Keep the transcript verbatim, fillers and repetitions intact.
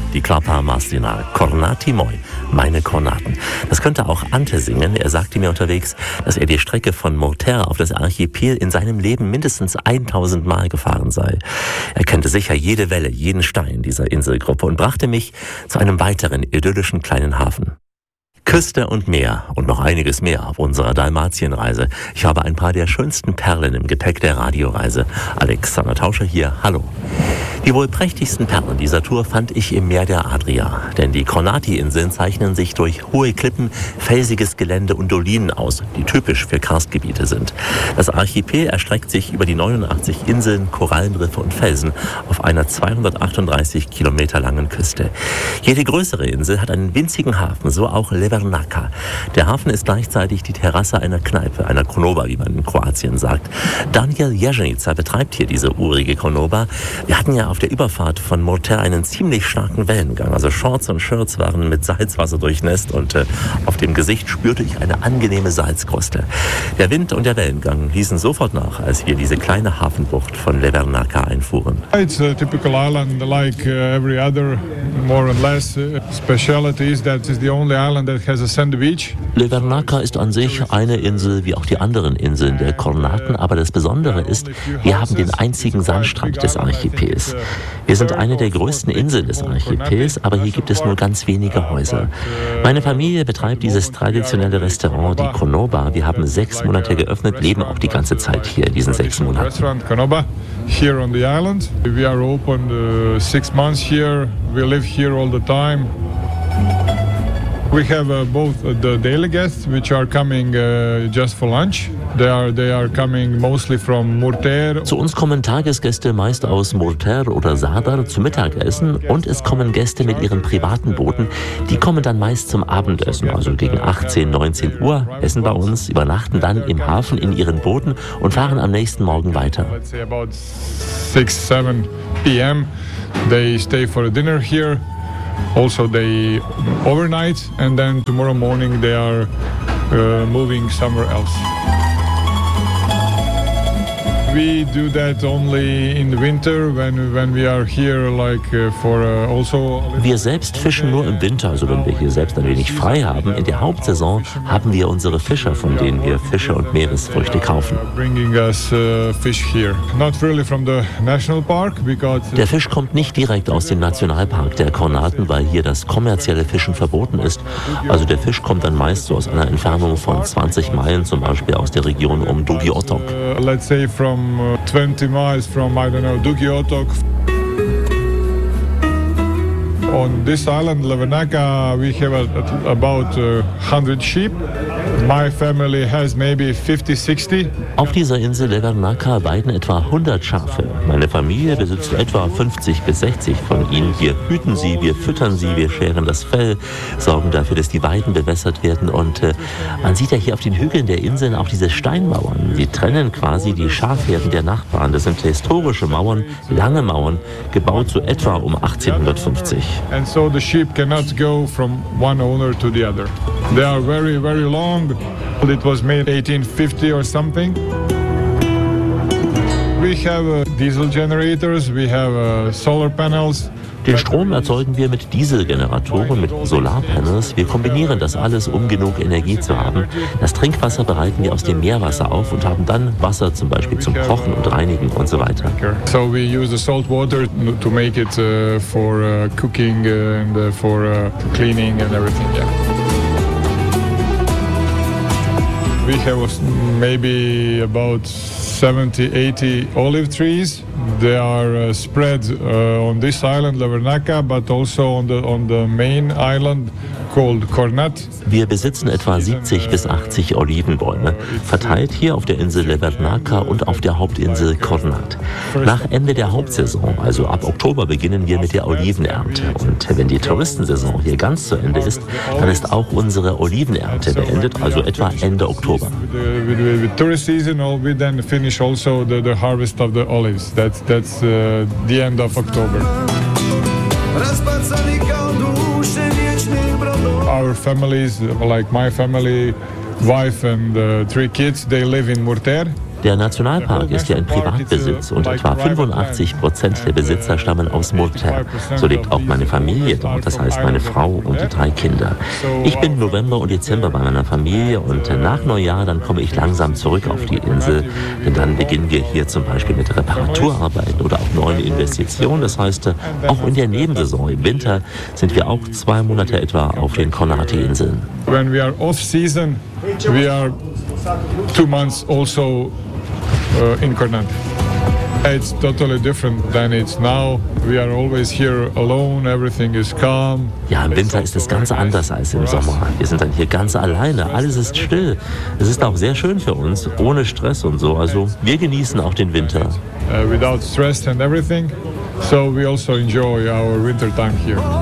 die Klapa Mastina, Kornati Moi, meine Kornaten. Das könnte auch Ante singen. Er sagte mir unterwegs, dass er die Strecke von Murter auf das Archipel in seinem Leben mindestens tausend Mal gefahren sei. Er kannte sicher jede Welle, jeden Stein dieser Inselgruppe und brachte mich zu einem weiteren idyllischen kleinen Hafen. Küste und Meer und noch einiges mehr auf unserer Dalmatienreise. Ich habe ein paar der schönsten Perlen im Gepäck der Radioreise. Alexander Tauscher hier, hallo. Die wohl prächtigsten Perlen dieser Tour fand ich im Meer der Adria. Denn die Kornati-Inseln zeichnen sich durch hohe Klippen, felsiges Gelände und Dolinen aus, die typisch für Karstgebiete sind. Das Archipel erstreckt sich über die neunundachtzig Inseln, Korallenriffe und Felsen auf einer zweihundertachtunddreißig Kilometer langen Küste. Jede größere Insel hat einen winzigen Hafen, so auch Levernaca. Der Hafen ist gleichzeitig die Terrasse einer Kneipe, einer Konoba, wie man in Kroatien sagt. Daniel Ježenica betreibt hier diese urige Konoba. Wir hatten ja auf der Überfahrt von Murter einen ziemlich starken Wellengang. Also Shorts und Shirts waren mit Salzwasser durchnässt und äh, auf dem Gesicht spürte ich eine angenehme Salzkruste. Der Wind und der Wellengang ließen sofort nach, als wir diese kleine Hafenbucht von Levernaca einfuhren. It's a typical island like uh, every other, more or less. Uh, speciality is that it's the only island that has a sandy beach. Levernaca ist an sich eine Insel wie auch die anderen Inseln der Kornaten, aber das Besondere ist, wir haben den einzigen Sandstrand des Archipels. Wir sind eine der größten Inseln des Archipels, aber hier gibt es nur ganz wenige Häuser. Meine Familie betreibt dieses traditionelle Restaurant, die Konoba. Wir haben sechs Monate geöffnet, leben auch die ganze Zeit hier in diesen sechs Monaten. Restaurant Konoba here on the island. We are open uh, six months here. We live here all the time. We have uh, both uh, the daily guests, which are coming uh, just for lunch. They are they are coming mostly from Murter. Zu uns kommen Tagesgäste meist aus Murter oder Zadar zum Mittagessen und es kommen Gäste mit ihren privaten Booten. Die kommen dann meist zum Abendessen, also gegen achtzehn, neunzehn Uhr, essen bei uns, übernachten dann im Hafen in ihren Booten und fahren am nächsten Morgen weiter. Let's say about six, seven p m They stay for dinner here. Also they overnight and then tomorrow morning they are uh, moving somewhere else. We do that only in the winter when when we are here like uh, for uh, also. Wir selbst fischen nur im Winter, also wenn wir hier selbst ein wenig frei haben. In der Hauptsaison haben wir unsere Fischer, von denen wir Fische und Meeresfrüchte kaufen. Bringing us uh, fish here. Not really from the national park because. Der Fisch kommt nicht direkt aus dem Nationalpark der Kornaten, weil hier das kommerzielle Fischen verboten ist. Also der Fisch kommt dann meist so aus einer Entfernung von zwanzig Meilen, zum Beispiel aus der Region um Dugi Otok. Uh, let's say from uh, twenty miles from I don't know Dugi Otok. On this island, Levernaca, we have a, a, about uh, one hundred sheep. My family has maybe fifty, sixty. Auf dieser Insel Levernaca weiden etwa hundert Schafe. Meine Familie besitzt etwa fünfzig bis sechzig von ihnen. Wir hüten sie, wir füttern sie, wir scheren das Fell, sorgen dafür, dass die Weiden bewässert werden. Und äh, man sieht ja hier auf den Hügeln der Inseln auch diese Steinmauern. Sie trennen quasi die Schafherden der Nachbarn. Das sind historische Mauern, lange Mauern, gebaut so etwa um achtzehnhundertfünfzig. And so the sheep cannot go from one owner to the other. They are very, very long. It was made eighteen fifty or something. We have uh, diesel generators, we have uh, solar panels. Den Strom erzeugen wir mit Dieselgeneratoren, mit Solarpanels. Wir kombinieren das alles, um genug Energie zu haben. Das Trinkwasser bereiten wir aus dem Meerwasser auf und haben dann Wasser zum Beispiel zum Kochen und Reinigen und so weiter. So we use the salt water to make it uh, for uh, cooking and uh, for uh, cleaning and everything. Yeah. We have maybe about seventy, eighty olive trees. They are uh, spread uh, on this island, Levernaca, but also on the on the main island called Kornat. Wir besitzen etwa siebzig bis achtzig Olivenbäume, verteilt hier auf der Insel Levernaca und auf der Hauptinsel Kornat. Nach Ende der Hauptsaison, also ab Oktober, beginnen wir mit der Olivenernte. Und wenn die Touristensaison hier ganz zu Ende ist, dann ist auch unsere Olivenernte beendet, also etwa Ende Oktober. With, with tourist season, we then finish also the, the harvest of the olives. That's that's uh, the end of October. Our families, like my family, wife and uh, three kids, they live in Murter. Der Nationalpark ist ja in Privatbesitz und etwa fünfundachtzig Prozent der Besitzer stammen aus Montern. So lebt auch meine Familie dort, das heißt meine Frau und die drei Kinder. Ich bin November und Dezember bei meiner Familie und nach Neujahr dann komme ich langsam zurück auf die Insel, denn dann beginnen wir hier zum Beispiel mit Reparaturarbeiten oder auch neuen Investitionen. Das heißt, auch in der Nebensaison im Winter sind wir auch zwei Monate etwa auf den Kornati-Inseln. When we are off season, we are two months also uh, in Kornati. It's totally different than it's now. We are always here alone, everything is calm. Ja, im Winter ist das Ganze anders als im Sommer. Wir sind dann hier ganz alleine, alles ist still. Es ist auch sehr schön für uns, ohne Stress und so. Also wir genießen auch den Winter. Uh, without stress and everything. So we also enjoy our winter time here.